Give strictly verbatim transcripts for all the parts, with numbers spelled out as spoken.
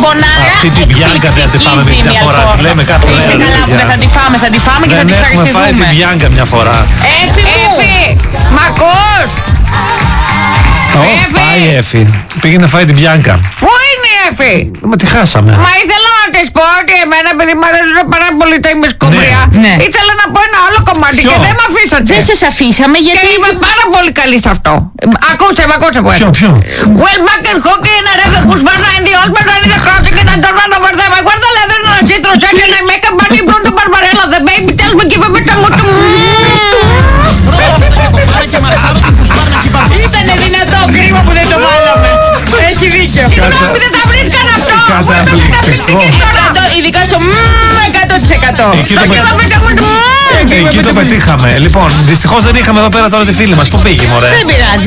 μπονάρα. Αυτή την Bianca δεν τη φάμε μια φορά. Λέμε κάθε μέρα. Είσαι καλά που δεν θα τη φάμε, θα τη φάμε και θα τη ευχαριστηθούμε. Έχουμε φάει την Bianca μια φορά. Έφη μου! Μ' ακούς? Όχι, πάει η Έφη. Πήγε να φάει την Bianca. Πού είναι η Έφη? Μα τη χάσαμε. Μα ήθελα να της πω ότι εμένα επειδή μου αρέσουν πάρα πολύ τα ημισκομπριά. Ναι. Ήθελα να πω ένα άλλο κομμάτι. Ποιο? Και δεν με αφήσατε. Δεν σας αφήσαμε γιατί. Και είμαι πάρα πολύ καλή σε αυτό. Ακούστε με, ακούστε με. Ποιο, ποιο? Well, back and hockey and I have a husband in the old man and the crossing and I don't run over them. I wear the leather and I sit through check and I make a bunny blue to Barbarella. The baby tells me give a bit of much. Ήτανε δυνατό, κρίμα που δεν το βάλαμε. Έχει δίκιο. Συγγνώμη, δεν θα βρίσκαν αυτό. Καταπληκτικό. Ειδικά στο εκατό τοις εκατό. Εκεί το πετύχαμε. Λοιπόν, δυστυχώς δεν είχαμε εδώ πέρα τώρα τη φίλη μας. Πού πήγε, μωρέ? Δεν πειράζει.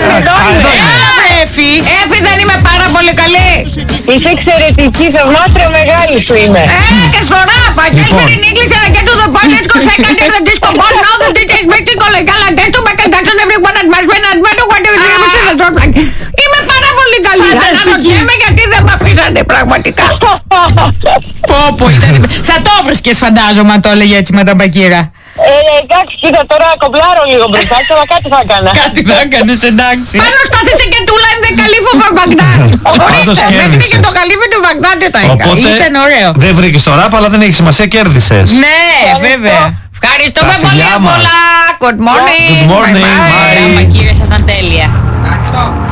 Έφη, Έφη δεν είμαι πάρα πολύ καλή. Είσαι εξαιρετική, θαυμάστρια μεγάλη σου είμαι. Ε, και στο ράπ. I can't speak in English and I get to the point. Let's go second in the disco ball. Now the ντι τζέι is making collegial and then to make a Jackson everyone at my friend and matter what you do. Είμαι πάρα πολύ καλή. Αναρωτιέμαι γιατί δεν με αφήσανε πραγματικά. Πω πω, θα το βρίσκες φαντάζομαι αν το έλεγε έτσι με τα μπακύρα. Ε, εντάξει, κοίτα τώρα κομπλάρω λίγο μπροστά, αλλά κάτι θα έκανα. Κάτι θα έκανες, εντάξει. Πάνω στάθησε και του λένε καλύφο Βαγδάτ. Ορίστε, μέχρι και το καλύφι του Βαγδάτ τα έκανε. Ήταν ωραίο. Δεν βρήκες το ράπ, αλλά δεν έχει σημασία, κέρδισες. Ναι, βέβαια. Ευχαριστούμε πολύ, Εύβολα. Good morning. Good morning. Bye. Κύριε, σας ήταν τέλεια.